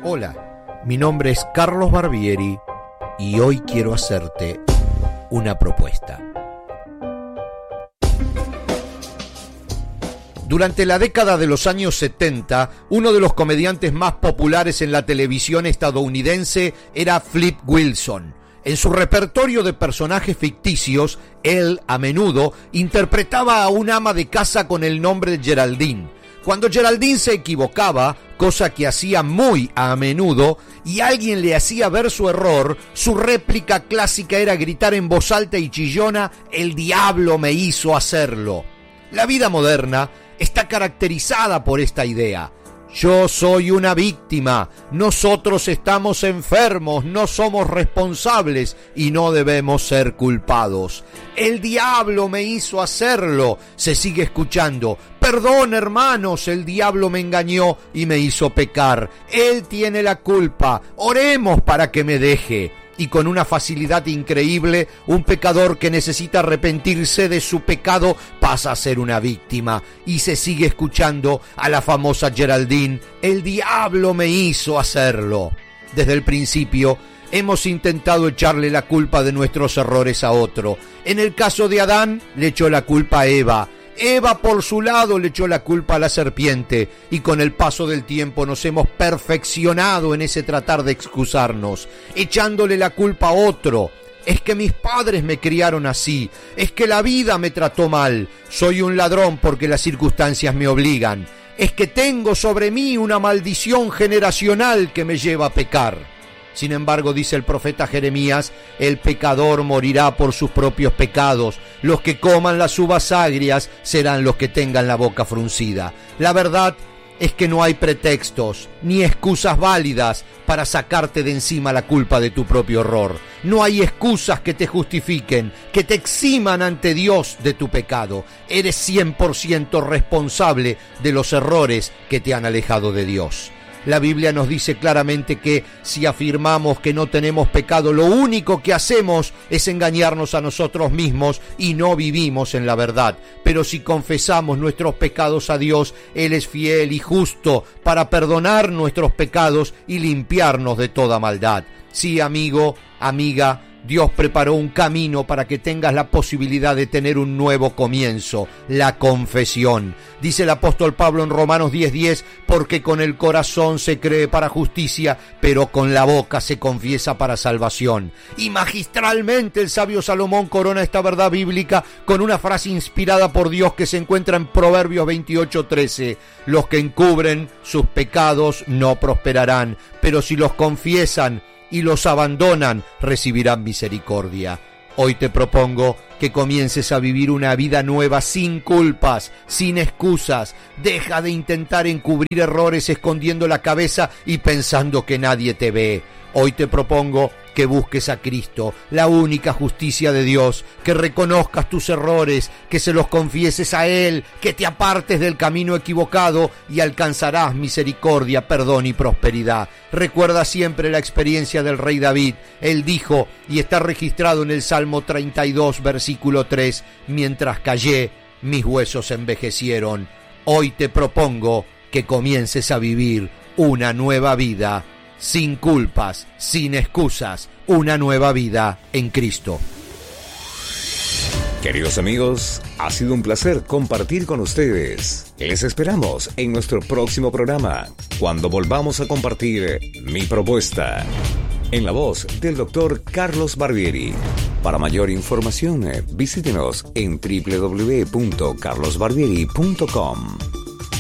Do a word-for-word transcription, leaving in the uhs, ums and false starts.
Hola, mi nombre es Carlos Barbieri y hoy quiero hacerte una propuesta. Durante la década de los años setenta, uno de los comediantes más populares en la televisión estadounidense era Flip Wilson. En su repertorio de personajes ficticios, él, a menudo, interpretaba a una ama de casa con el nombre de Geraldine. Cuando Geraldine se equivocaba, cosa que hacía muy a menudo, y alguien le hacía ver su error, su réplica clásica era gritar en voz alta y chillona: «El diablo me hizo hacerlo». La vida moderna está caracterizada por esta idea. Yo soy una víctima, nosotros estamos enfermos, no somos responsables y no debemos ser culpados. El diablo me hizo hacerlo, se sigue escuchando. Perdón, hermanos, el diablo me engañó y me hizo pecar. Él tiene la culpa, oremos para que me deje. Y con una facilidad increíble, un pecador que necesita arrepentirse de su pecado pasa a ser una víctima. Y se sigue escuchando a la famosa Geraldine: el diablo me hizo hacerlo. Desde el principio hemos intentado echarle la culpa de nuestros errores a otro. En el caso de Adán, le echó la culpa a Eva. Eva, por su lado, le echó la culpa a la serpiente, y con el paso del tiempo nos hemos perfeccionado en ese tratar de excusarnos, echándole la culpa a otro. Es que mis padres me criaron así, es que la vida me trató mal, soy un ladrón porque las circunstancias me obligan, es que tengo sobre mí una maldición generacional que me lleva a pecar. Sin embargo, dice el profeta Jeremías, el pecador morirá por sus propios pecados. Los que coman las uvas agrias serán los que tengan la boca fruncida. La verdad es que no hay pretextos ni excusas válidas para sacarte de encima la culpa de tu propio error. No hay excusas que te justifiquen, que te eximan ante Dios de tu pecado. Eres cien por ciento responsable de los errores que te han alejado de Dios. La Biblia nos dice claramente que si afirmamos que no tenemos pecado, lo único que hacemos es engañarnos a nosotros mismos y no vivimos en la verdad. Pero si confesamos nuestros pecados a Dios, Él es fiel y justo para perdonar nuestros pecados y limpiarnos de toda maldad. Sí, amigo, amiga, Dios preparó un camino para que tengas la posibilidad de tener un nuevo comienzo, la confesión. Dice el apóstol Pablo en Romanos diez diez, porque con el corazón se cree para justicia, pero con la boca se confiesa para salvación. Y magistralmente el sabio Salomón corona esta verdad bíblica con una frase inspirada por Dios que se encuentra en Proverbios veintiocho trece. Los que encubren sus pecados no prosperarán, pero si los confiesan y los abandonan, recibirán misericordia. Hoy te propongo que comiences a vivir una vida nueva sin culpas, sin excusas. Deja de intentar encubrir errores escondiendo la cabeza y pensando que nadie te ve. Hoy te propongo que busques a Cristo, la única justicia de Dios, que reconozcas tus errores, que se los confieses a Él, que te apartes del camino equivocado y alcanzarás misericordia, perdón y prosperidad. Recuerda siempre la experiencia del rey David. Él dijo, y está registrado en el Salmo treinta y dos, versículo tres, mientras callé, mis huesos envejecieron. Hoy te propongo que comiences a vivir una nueva vida, sin culpas, sin excusas, una nueva vida en Cristo. Queridos amigos, ha sido un placer compartir con ustedes. Les esperamos en nuestro próximo programa, cuando volvamos a compartir Mi Propuesta, en la voz del doctor Carlos Barbieri. Para mayor información, visítenos en doble u doble u doble u punto carlos barbieri punto com.